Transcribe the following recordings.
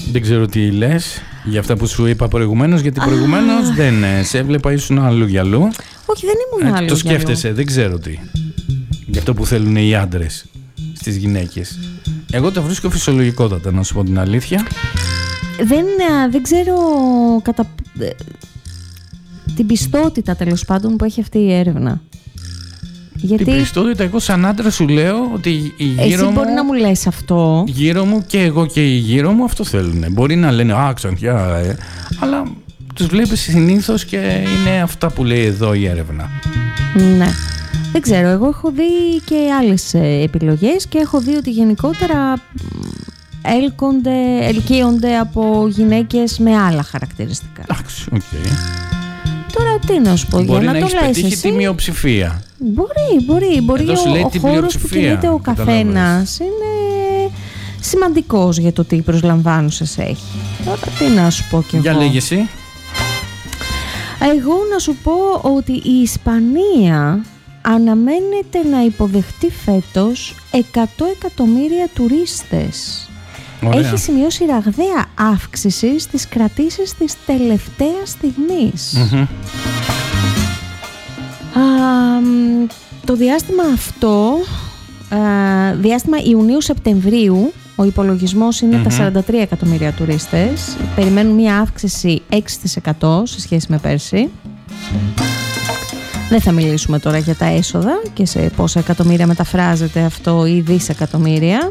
Δεν ξέρω τι λες για αυτά που σου είπα προηγουμένως, γιατί προηγουμένως δεν σε έβλεπα, ήσουν αλλού για αλλού. Όχι, δεν ήμουν αλλού. Το σκέφτεσαι, δεν ξέρω τι. Για αυτό που θέλουν οι άντρες στις γυναίκες. Εγώ το βρίσκω φυσιολογικότατα, να σου πω την αλήθεια. Δεν ξέρω την πιστότητα, τέλος πάντων, που έχει αυτή η έρευνα. Γιατί την πιστότητα, εγώ σαν άντρα σου λέω ότι η γύρω μου... Εσύ μπορεί να μου λες αυτό. Γύρω μου και εγώ και η γύρω μου αυτό θέλουν. Μπορεί να λένε ξανθιά, αλλά τους βλέπεις συνήθως και είναι αυτά που λέει εδώ η έρευνα. Ναι. Δεν ξέρω, εγώ έχω δει και άλλες επιλογές και έχω δει ότι γενικότερα ελκύονται από γυναίκες με άλλα χαρακτηριστικά. Εντάξει, οκ. Τώρα τι να σου πω, μπορεί για να το έχεις λες πετύχει εσύ. Τη μειοψηφία. Μπορεί ο χώρος που κινείται ο καθένας είναι σημαντικός για το τι προσλαμβάνουσες έχει. Τώρα τι να σου πω κι εγώ. Για λέγε εσύ. Εγώ να σου πω ότι η Ισπανία αναμένεται να υποδεχτεί φέτος 100 εκατομμύρια τουρίστες. Ωραία. Έχει σημειώσει ραγδαία αύξηση στις κρατήσεις της τελευταίας στιγμής. Το διάστημα αυτό, διάστημα Ιουνίου-Σεπτεμβρίου, ο υπολογισμός είναι τα 43 εκατομμύρια τουρίστες. Περιμένουν μια αύξηση 6% σε σχέση με πέρσι. Δεν θα μιλήσουμε τώρα για τα έσοδα και σε πόσα εκατομμύρια μεταφράζεται αυτό ή δισεκατομμύρια.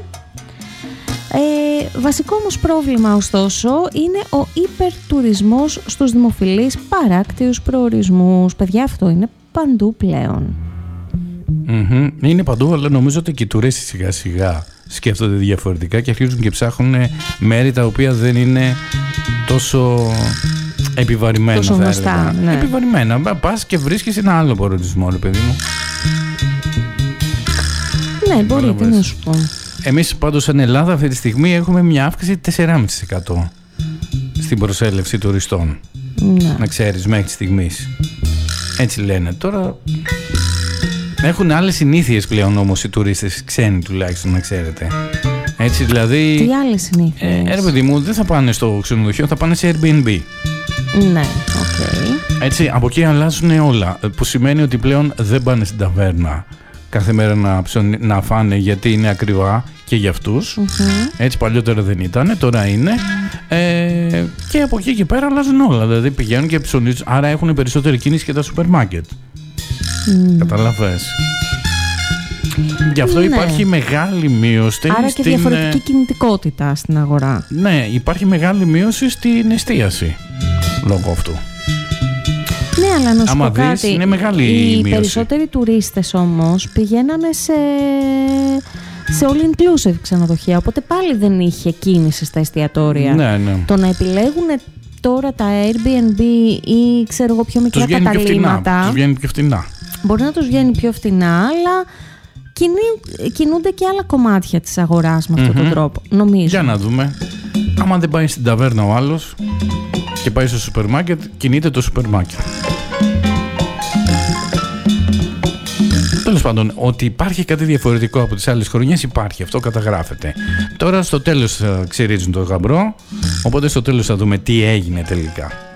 Βασικό όμως πρόβλημα ωστόσο είναι ο υπερτουρισμός στους δημοφιλείς παράκτιους προορισμούς. Παιδιά, αυτό είναι παντού πλέον. Είναι παντού, αλλά νομίζω ότι και οι τουρίστες σιγά σιγά σκέφτονται διαφορετικά και αρχίζουν και ψάχνουν μέρη τα οποία δεν είναι τόσο επιβαρημένα. Τόσο γνωστά, ναι. Επιβαρημένα. Πας και βρίσκεις ένα άλλο προορισμό, ρε παιδί μου. Ναι, μπορεί, τι να σου πω. Εμείς πάντως σαν Ελλάδα αυτή τη στιγμή έχουμε μια αύξηση 4,5% στην προσέλευση τουριστών. Ναι. Να ξέρεις, μέχρι στιγμής. Έτσι λένε. Τώρα έχουν άλλες συνήθειες πλέον όμως οι τουρίστες, ξένοι τουλάχιστον, να ξέρετε. Έτσι δηλαδή. Τι άλλες συνήθειες? Ρε παιδί μου, δεν θα πάνε στο ξενοδοχείο, θα πάνε σε Airbnb. Ναι, οκ. Έτσι, από εκεί αλλάζουν όλα. Που σημαίνει ότι πλέον δεν πάνε στην ταβέρνα κάθε μέρα να φάνε, γιατί είναι ακριβά και για αυτούς. Έτσι παλιότερα δεν ήταν, τώρα είναι. Και από εκεί και πέρα αλλάζουν όλα. Δηλαδή πηγαίνουν και ψωνίζουν. Άρα έχουν περισσότερη κίνηση και τα σούπερ μάρκετ. Καταλαβες. Γι' αυτό υπάρχει μεγάλη μείωση. Άρα και διαφορετική κινητικότητα στην αγορά. Ναι, υπάρχει μεγάλη μείωση στην εστίαση λόγω αυτού. Ναι, αλλά να σου πω κάτι, είναι μεγάλη οι μείωση. περισσότεροι τουρίστες όμως πηγαίνανε σε all-inclusive ξενοδοχεία, οπότε πάλι δεν είχε κίνηση στα εστιατόρια. Ναι. Το να επιλέγουν τώρα τα Airbnb ή ξέρω εγώ πιο μικρά καταλύματα, τους βγαίνει πιο φτηνά. Μπορεί να τους βγαίνει πιο φτηνά, αλλά κινούνται και άλλα κομμάτια της αγοράς με αυτόν τον τρόπο, νομίζω. Για να δούμε. Άμα δεν πάει στην ταβέρνα ο άλλος και πάει στο σούπερ μάρκετ, κινείται το σούπερ μάρκετ. Τέλος πάντων, ότι υπάρχει κάτι διαφορετικό από τις άλλες χρονιές υπάρχει, αυτό καταγράφεται. Τώρα στο τέλος θα ξυρίζουν το γαμπρό, οπότε στο τέλος θα δούμε τι έγινε τελικά.